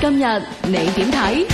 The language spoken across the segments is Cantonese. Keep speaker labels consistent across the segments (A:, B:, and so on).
A: 今日你點睇？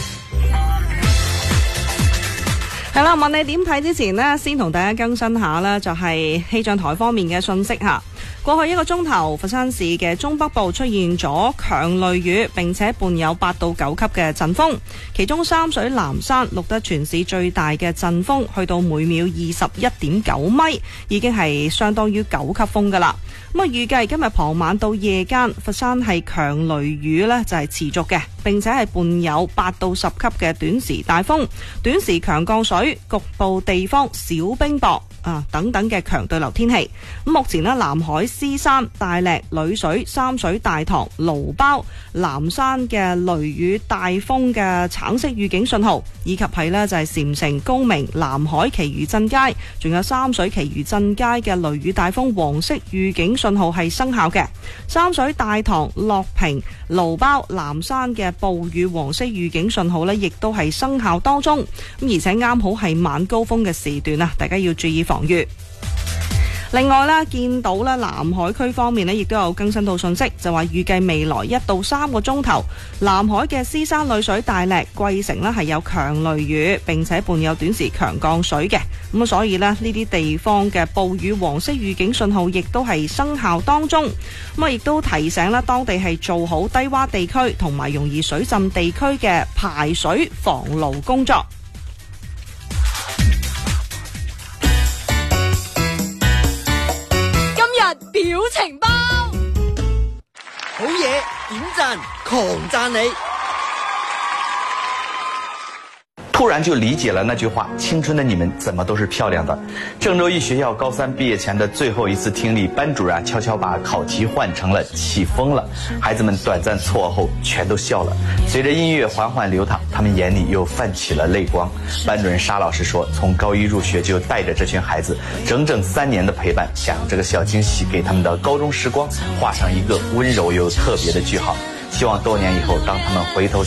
B: 係啦，問你點睇之前呢，先同大家更新下啦，就係氣象台方面嘅信息吓。過去1個鐘頭，佛山市嘅中北部出現咗強雷雨，並且伴有8到9級嘅陣風，其中三水南山錄得全市最大嘅陣風，去到每秒21.9米，已經係相當於9級風噶啦。咁預計今日傍晚到夜間，佛山係強雷雨呢就係持續嘅，並且係伴有8到10級嘅短時大風、短時強降水、局部地方小冰雹等等嘅強對流天氣。咁目前呢，南海獅山、大瀝、女水、三水、大棠、蘆苞、南山嘅雷雨大風嘅橙色預警信號，以及係呢就係禪城、高明、南海其餘鎮街，仲有三水其餘鎮街嘅雷雨大風黃色預警信號係生效嘅。三水、大棠、樂平、蘆苞、南山嘅暴雨黃色預警信號呢亦都係生效當中。咁而且啱好係晚高峰嘅時段啊，大家要注意防禦。另外啦，見到咧南海區方面咧，亦都有更新到信息，就話預計未來1到3個鐘頭，南海嘅獅山、女水、大瀝、桂城咧係有強雷雨，並且伴有短時強降水嘅。咁所以咧呢啲地方嘅暴雨黃色預警信號亦都係生效當中。咁亦都提醒啦，當地係做好低洼地區同埋容易水浸地區嘅排水防澇工作。
A: 表情包，
C: 好嘢，點讚，狂讚你。
D: 突然就理解了那句話，青春的你們怎麼都是漂亮的。鄭州一學校高3畢業前的最後一次聽力，班主任悄悄把考題換成了起風了，孩子們短暫錯愕後全都笑了。隨着音樂緩緩流淌，他們眼裡又泛起了淚光。班主任沙老師說，從高1入學就帶着這群孩子整整3年的陪伴，想這個小驚喜給他們的高中時光畫上一個溫柔又特別的句號。希望多年以後，當他們回頭